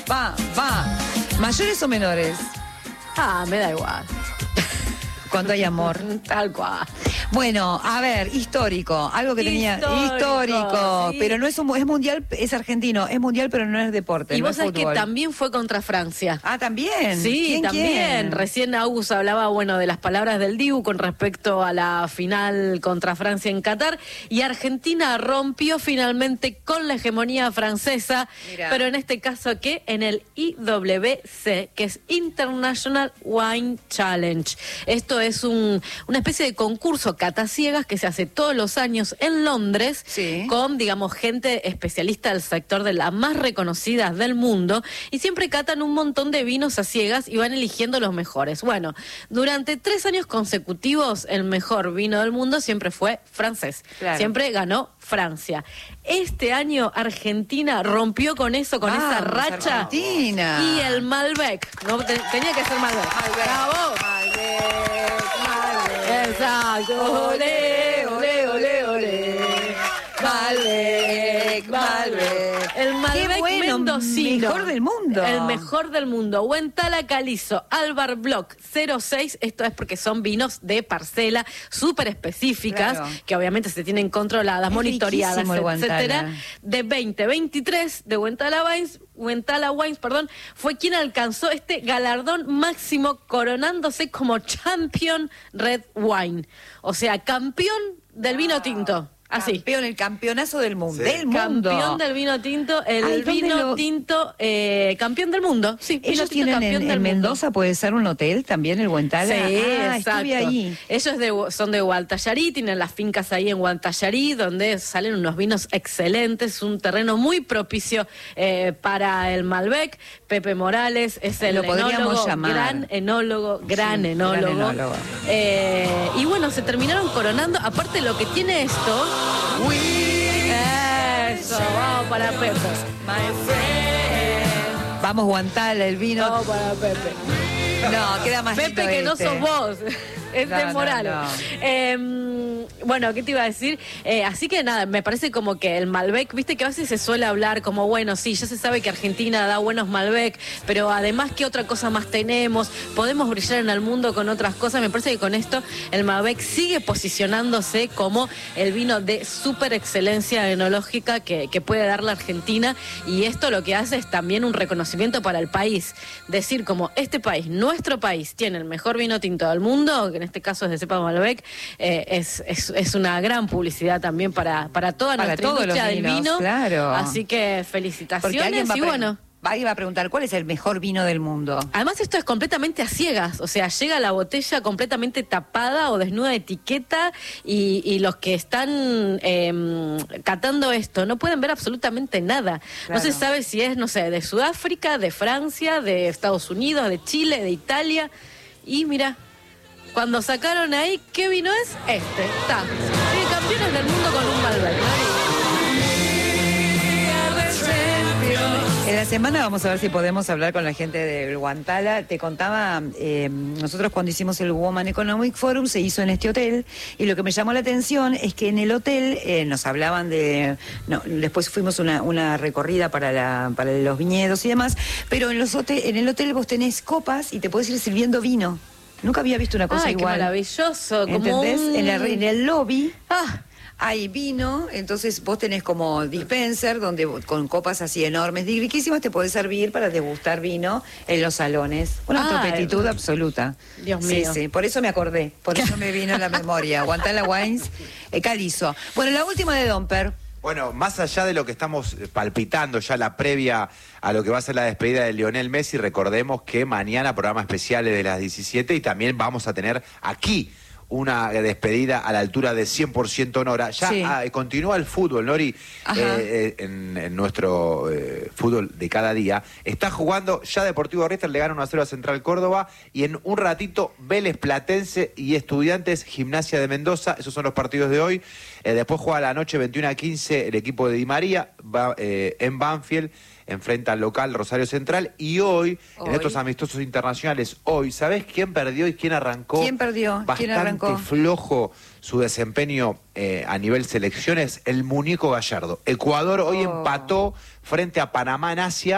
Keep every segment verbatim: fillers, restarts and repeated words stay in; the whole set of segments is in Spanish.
va, va. ¿Mayores o menores? Ah, me da igual. Cuando hay amor. Tal cual. Bueno, a ver, histórico, algo que Histórico, tenía histórico, sí. pero no es un, es mundial, es argentino, es mundial, pero no es deporte. Y no vos es sabés que fútbol. también fue contra Francia. Ah, también. Sí, ¿Quién, también. quién? Recién Agus hablaba, bueno, de las palabras del Dibu con respecto a la final contra Francia en Qatar, y Argentina rompió finalmente con la hegemonía francesa, Mirá. pero en este caso, ¿qué? En el I W C, que es International Wine Challenge. Esto es un, una especie de concurso cataciegas que se hace todos los años en Londres, Sí. con, digamos, gente especialista del sector de las más reconocidas del mundo, y siempre catan un montón de vinos a ciegas y van eligiendo los mejores. Bueno, durante tres años consecutivos el mejor vino del mundo siempre fue francés. Claro. Siempre ganó Francia. Este año Argentina rompió con eso, con esa Vamos, racha. Argentina. Y el Malbec. No, te- tenía que ser Malbec. Malbec. ¡Bravo! Malbec, Malbec. Exacto. Ole, ole, ole, ole. Malbec, Malbec. El Malbec Qué bueno, mendocino. mejor del mundo. El mejor del mundo. Huentala Calizo, Alvar Block cero seis. Esto es porque son vinos de parcela súper específicas, Claro. que obviamente se tienen controladas, Es monitoreadas, riquísimo el Huentala. etcétera. De veinte veintitrés de Huentala Wines, Huentala Wines, perdón, fue quien alcanzó este galardón máximo, coronándose como Champion Red Wine. O sea, campeón del vino tinto. Así. Campeón, el campeonazo del mundo. Sí. Del mundo. Campeón del vino tinto, el Ay, ¿dónde vino lo- tinto, eh, campeón del mundo. Sí, vino Ellos tinto tienen campeón en, del en mundo. Mendoza, puede ser un hotel también, el Huentala. Sí, ah, exacto. estuve ahí. Ellos de, son de Gualtallarí, tienen las fincas ahí en Gualtallarí, donde salen unos vinos excelentes, un terreno muy propicio eh, para el Malbec. Pepe Morales es el Lo podríamos enólogo, llamar. gran enólogo, gran Sí, enólogo. gran enólogo. Eh, y bueno, se terminaron coronando. Aparte, lo que tiene esto. Eso, vamos para Pepe. Vamos, Guantala, el vino. Vamos para Pepe. No, queda más Pepe, lindo que no este. sos vos. Es No, de no, Morales. no. Eh, bueno, ¿qué te iba a decir? Eh, así que nada, me parece como que el Malbec, viste que a veces se suele hablar como, bueno, sí, ya se sabe que Argentina da buenos Malbec, pero además, ¿qué otra cosa más tenemos? Podemos brillar en el mundo con otras cosas. Me parece que con esto el Malbec sigue posicionándose como el vino de súper excelencia enológica que, que puede dar la Argentina, y esto lo que hace es también un reconocimiento para el país. Decir como este país, nuestro país, tiene el mejor vino tinto del mundo, que en este caso es de cepa Malbec, eh, es, es, es una gran publicidad también para, para toda Para nuestra todos industria los del vinos, vino. claro. Así que Porque felicitaciones alguien va a, y pre- bueno. alguien va a preguntar, ¿cuál es el mejor vino del mundo? Además, esto es completamente a ciegas, o sea, llega la botella completamente tapada o desnuda de etiqueta, y, y los que están eh, catando esto no pueden ver absolutamente nada. Claro. No se sabe si es, no sé, de Sudáfrica, de Francia, de Estados Unidos, de Chile, de Italia. Y mira, cuando sacaron ahí, ¿qué vino es? Este, está. Sí, campeones del mundo con un Malbec. En la semana vamos a ver si podemos hablar con la gente del Guantala. Te contaba, eh, nosotros cuando hicimos el Woman Economic Forum se hizo en este hotel, y lo que me llamó la atención es que en el hotel eh, nos hablaban de... No, después fuimos una, una recorrida para, la, para los viñedos y demás, pero en, los hotel, en el hotel vos tenés copas y te podés ir sirviendo vino. Nunca había visto una cosa Ay, qué igual. maravilloso. Como ¿Entendés? un... En, el, en el lobby... Ah, hay vino, entonces vos tenés como dispenser donde vos- con copas así enormes, y riquísimas, te podés servir para degustar vino en los salones. Una Ah, topetitud absoluta. Dios Sí, mío. sí, por eso me acordé, por eso me vino a la memoria. Guantala Wines, eh, Calizo. Bueno, la última de Domper. Bueno, más allá de lo que estamos palpitando ya la previa a lo que va a ser la despedida de Lionel Messi, recordemos que mañana programa especial de las diecisiete, y también vamos a tener aquí una despedida a la altura de cien por ciento Nora. Ya Sí. ah, continúa el fútbol, Nori, Ajá. eh, eh, en, en nuestro eh, fútbol de cada día. Está jugando ya Deportivo Riestra, le gana uno a cero a Central Córdoba, y en un ratito Vélez Platense y Estudiantes Gimnasia de Mendoza. Esos son los partidos de hoy. Eh, después juega a la noche veintiuno a quince el equipo de Di María va, eh, en Banfield. Enfrenta al local Rosario Central, y hoy, Hoy. en estos amistosos internacionales, hoy, ¿sabés quién perdió y quién arrancó? ¿Quién perdió? ¿Quién Bastante arrancó? flojo su desempeño eh, a nivel selecciones, el muñeco Gallardo. Ecuador hoy Oh. empató frente a Panamá en Asia,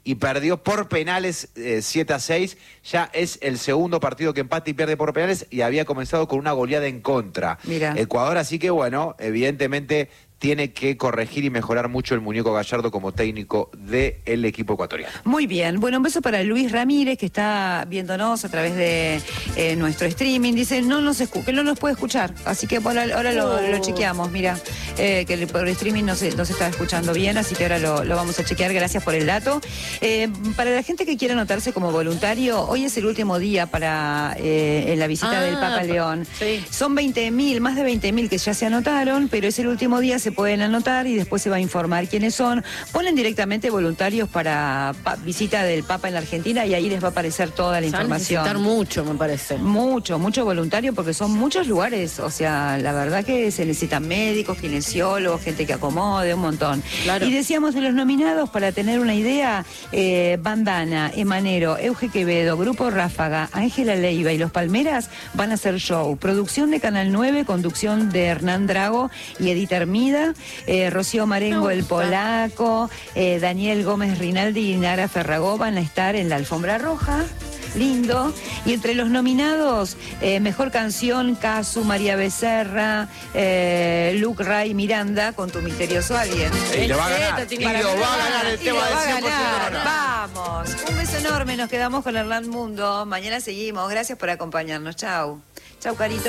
y perdió por penales eh, siete a seis. Ya es el segundo partido que empata y pierde por penales y había comenzado con una goleada en contra. Mira. Ecuador, así que bueno, evidentemente tiene que corregir y mejorar mucho el muñeco Gallardo como técnico del equipo ecuatoriano. Muy bien. Bueno, un beso para Luis Ramírez, que está viéndonos a través de eh, nuestro streaming. Dice no nos escu que no nos puede escuchar. Así que ahora, ahora lo, lo chequeamos. Mira, eh, que el, por el streaming no se, no se está escuchando bien, así que ahora lo, lo vamos a chequear. Gracias por el dato. Eh, para la gente que quiera anotarse como voluntario, hoy es el último día para eh, en la visita ah, del Papa León. Sí. Son veinte mil, más de veinte mil que ya se anotaron, pero es el último día, se pueden anotar y después se va a informar quiénes son. Ponen directamente voluntarios para pa visita del Papa en la Argentina y ahí les va a aparecer toda la se información. van a necesitar mucho, me parece. Mucho, mucho voluntario porque son muchos lugares. O sea, la verdad que se necesitan médicos, kinesiólogos, gente que acomode, un montón. Claro. Y decíamos de los nominados, para tener una idea, eh, Bandana, Emanero, Euge Quevedo, Grupo Ráfaga, Ángela Leiva y Los Palmeras van a hacer show. Producción de Canal nueve, conducción de Hernán Drago y Edith Hermida. Eh, Rocío Marengo, el Polaco, eh, Daniel Gómez Rinaldi y Nara Ferragó van a estar en la alfombra roja. Lindo. Y entre los nominados, eh, mejor canción, Casu, María Becerra, eh, Luke Ray Miranda, con Tu misterioso alguien. Y lo va a ganar. Y Y lo va a ganar el Y tema lo del va a cien por ciento ganar. ganar. Vamos. Un beso enorme. Nos quedamos con Hernán Mundo. Mañana seguimos. Gracias por acompañarnos. Chau. Chau, Carito.